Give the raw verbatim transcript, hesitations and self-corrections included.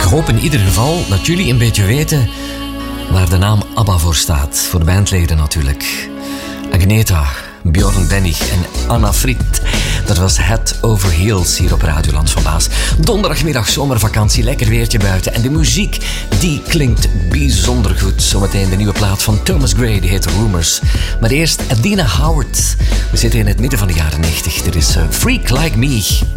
hoop in ieder geval dat jullie een beetje weten waar de naam ABBA voor staat. Voor de bandleden natuurlijk. Agneta, Björn Dennig en Anna Fried. Dat was Head Over Heels hier op Radioland van Baas. Donderdagmiddag zomervakantie, lekker weertje buiten. En de muziek, die klinkt bijzonder goed. Zometeen de nieuwe plaat van Thomas Gray, die heet Rumors. Maar eerst Adina Howard. We zitten in het midden van de jaren negentig. Er is uh, Freak Like Me.